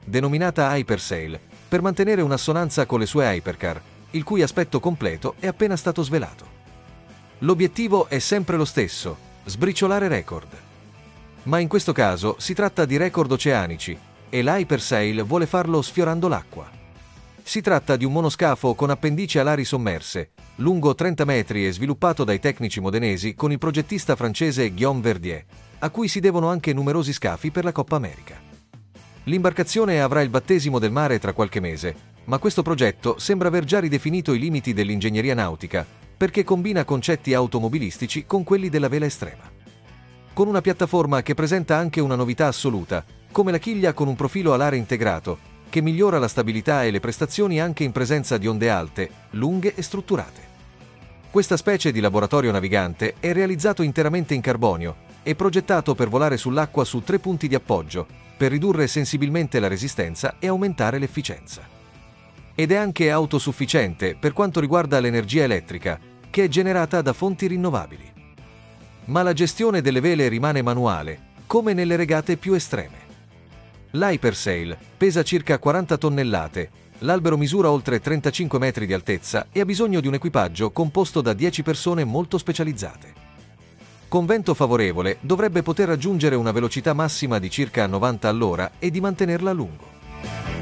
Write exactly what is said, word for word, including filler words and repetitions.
denominata Hypersail, per mantenere un'assonanza con le sue hypercar, il cui aspetto completo è appena stato svelato. L'obiettivo è sempre lo stesso: sbriciolare record. Ma in questo caso si tratta di record oceanici e l'Hypersail vuole farlo sfiorando l'acqua. Si tratta di un monoscafo con appendici alari sommerse, lungo trenta metri e sviluppato dai tecnici modenesi con il progettista francese Guillaume Verdier, a cui si devono anche numerosi scafi per la Coppa America. L'imbarcazione avrà il battesimo del mare tra qualche mese, ma questo progetto sembra aver già ridefinito i limiti dell'ingegneria nautica, perché combina concetti automobilistici con quelli della vela estrema. Con una piattaforma che presenta anche una novità assoluta, come la chiglia con un profilo alare integrato, che migliora la stabilità e le prestazioni anche in presenza di onde alte, lunghe e strutturate. Questa specie di laboratorio navigante è realizzato interamente in carbonio e progettato per volare sull'acqua su tre punti di appoggio, per ridurre sensibilmente la resistenza e aumentare l'efficienza. Ed è anche autosufficiente per quanto riguarda l'energia elettrica, che è generata da fonti rinnovabili. Ma la gestione delle vele rimane manuale, come nelle regate più estreme. L'Hypersail pesa circa quaranta tonnellate, l'albero misura oltre trentacinque metri di altezza e ha bisogno di un equipaggio composto da dieci persone molto specializzate. Con vento favorevole dovrebbe poter raggiungere una velocità massima di circa novanta all'ora e di mantenerla a lungo.